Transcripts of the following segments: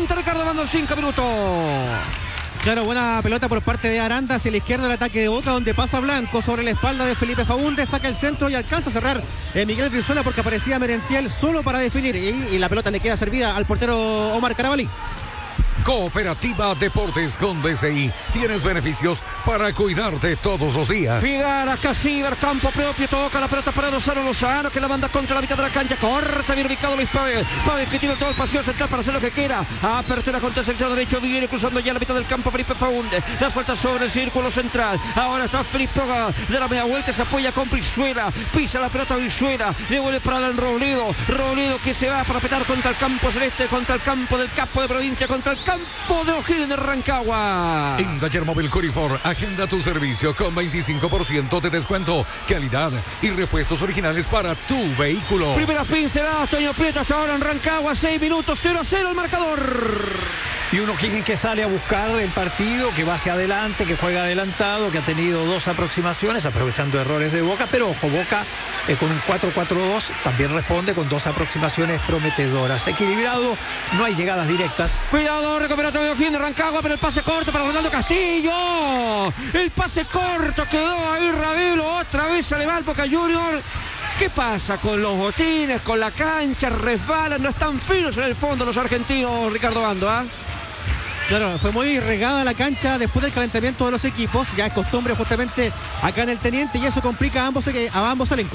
cuenta Ricardo Bando, 5 minutos. Claro, buena pelota por parte de Aranda hacia la izquierda del ataque de Boca, donde pasa Blanco sobre la espalda de Felipe Faúndez, saca el centro y alcanza a cerrar Miguel Brizuela porque aparecía Merentiel solo para definir y la pelota le queda servida al portero Omar Carabalí. Cooperativa Deportes con BCI. Tienes beneficios para cuidarte todos los días. Figara, Casíbar, campo propio, toca la pelota para Lozano, que la manda contra la mitad de la cancha, corta, bien ubicado Luis Pávez que tiene todo el pasillo central para hacer lo que quiera. Apertura contra el sector derecho, viene cruzando ya la mitad del campo Felipe Faúndez, la suelta sobre el círculo central. Ahora está Felipe de la media vuelta, se apoya con Brizuela, pisa la pelota Brizuela, devuelve para Alan Robledo que se va para petar contra el campo celeste, contra el campo del capo de provincia, contra el campo de O'Higgins de Rancagua. En Taller Móvil Curifor, agenda tu servicio con 25% de descuento, calidad y repuestos originales para tu vehículo. Primera pincelada, Toño Prieto hasta ahora en Rancagua, 6 minutos, 0-0 el marcador. Y un O'Higgins que sale a buscar el partido, que va hacia adelante, que juega adelantado, que ha tenido 2 aproximaciones, aprovechando errores de Boca, pero ojo, Boca con un 4-4-2 también responde con 2 aproximaciones prometedoras. Equilibrado, no hay llegadas directas. Cuidado, recupera de O'Higgins de Rancagua, pero el pase corto para Ronaldo Castillo. El pase corto quedó ahí Ravelo, otra vez se le va al Boca Junior. ¿Qué pasa con los botines, con la cancha? Resbalan, no están finos en el fondo los argentinos, Ricardo Bando, ¿ah? Claro, fue muy regada la cancha después del calentamiento de los equipos. Ya es costumbre justamente acá en el Teniente y eso complica a ambos elencos.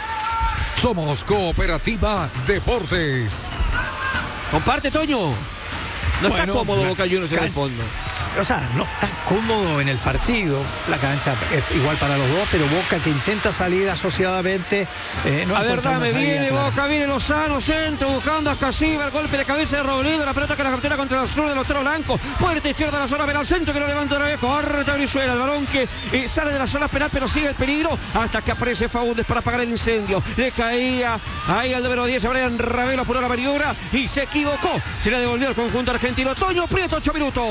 Somos Cooperativa Deportes. Comparte, Toño. No está cómodo Boca Juniors en el fondo. O sea, no está cómodo en el partido. La cancha es igual para los dos, pero Boca que intenta salir asociadamente. No a ver, dame, viene clara. Boca, viene Lozano, centro, buscando a Casíbar, el golpe de cabeza de Robledo, la pelota que la captura contra el sur del Otero Blanco. Puerta izquierda de la zona penal, centro que lo levanta otra vez, corta Brizuela, el balón que sale de la zona penal, pero sigue el peligro hasta que aparece Faúndez para apagar el incendio. Le caía ahí al número 10, Brian Ravelo apuró la maniobra y se equivocó. Se le devolvió el conjunto argentino. Toño Prieto, 8 minutos.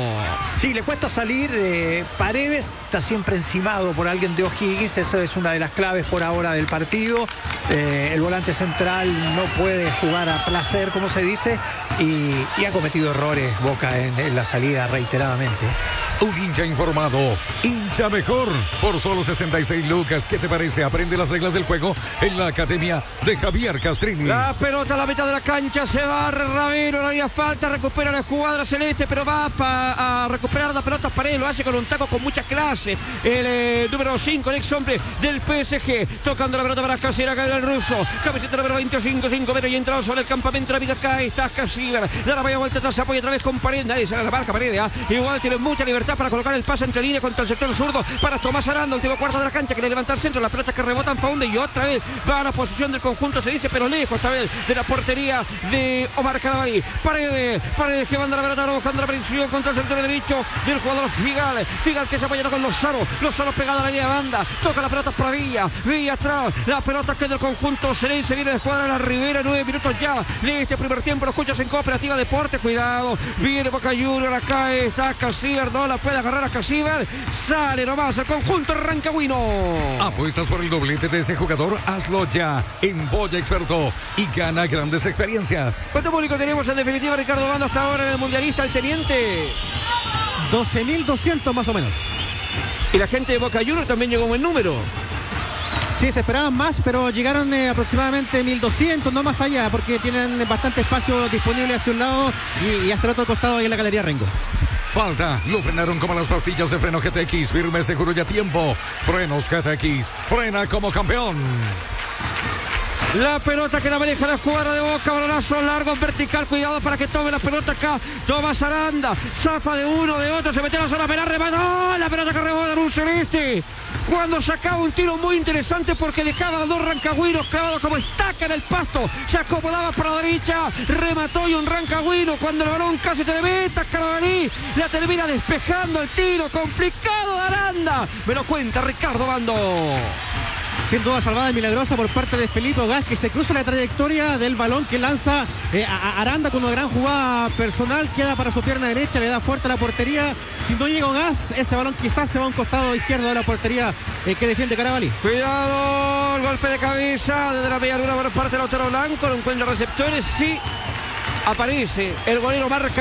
Sí, le cuesta salir. Paredes está siempre encimado por alguien de O'Higgins. Eso es una de las claves por ahora del partido. El volante central no puede jugar a placer, como se dice, y ha cometido errores Boca en la salida reiteradamente. Un hincha informado, hincha mejor, por solo 66 lucas. ¿Qué te parece? Aprende las reglas del juego en la academia de Javier Castrini. La pelota a la mitad de la cancha, se va Ravelo, no había falta, recupera la escuadra celeste, pero va a recuperar la pelota Paredes, lo hace con un taco con mucha clase. El número 5, el ex hombre del PSG, tocando la pelota para Casera, cae el ruso, camiseta número 25, 5 metros y entrado sobre el campamento de la vida. Acá está Casera, da la vaya vuelta atrás, se apoya otra vez con Paredes, nadie se la marca Paredes, igual tiene mucha libertad para colocar el pase entre líneas contra el sector zurdo para Tomás Aranda, último cuarto de la cancha, que le levanta el centro, las pelotas que rebotan Faúndez y otra vez va a la posición del conjunto, se dice, pero lejos esta vez de la portería de Omar Carabalí. Paredes que manda la pelota buscando la presión contra el sector derecho del jugador Figal que se apoya con Lozano pegada a la línea de banda, toca la pelota para Villa atrás, la pelota que es del conjunto Cerense, viene de escuadra a la Ribera, 9 minutos ya de este primer tiempo, lo escuchas en Cooperativa Deportes, cuidado, viene Boca Juniors, acá está Casíbar, no la puede agarrar a Casíbar, sale nomás el conjunto rancagüino. ¿Apuestas por el doblete de ese jugador? Hazlo ya en Boya Experto y gana grandes experiencias. ¿Cuánto público tenemos en definitiva, Ricardo Bando, hasta ahora en el Mundialista, el Teniente? 12.200 más o menos. Y la gente de Boca Juniors también llegó en buen número. Sí, se esperaban más, pero llegaron aproximadamente 1.200, no más allá, porque tienen bastante espacio disponible hacia un lado y hacia el otro costado ahí en la Galería Rengo. Falta, lo frenaron como las pastillas de freno GTX, firme, seguro y a tiempo. Frenos GTX, frena como campeón. La pelota que la maneja la escuadra de Boca, balonazo largo, vertical, cuidado para que tome la pelota acá. Tomás Aranda, zafa de uno, de otro, se metió a la zona penal, remató la pelota que rebota en un celeste. Cuando sacaba un tiro muy interesante porque dejaba a 2 rancagüinos clavados como estaca en el pasto. Se acomodaba para la derecha, remató y un rancagüino cuando el balón casi se le mete a Carabalí. La termina despejando el tiro, complicado de Aranda. Me lo cuenta Ricardo Bando. Sin duda salvada y milagrosa por parte de Felipe Ogás, que se cruza la trayectoria del balón que lanza a Aranda con una gran jugada personal, queda para su pierna derecha, le da fuerte a la portería. Si no llega Ogás, ese balón quizás se va a un costado izquierdo de la portería que defiende Carabalí. Cuidado, el golpe de cabeza desde la media luna por parte del Otero Blanco, no encuentra receptores, sí aparece el golero marca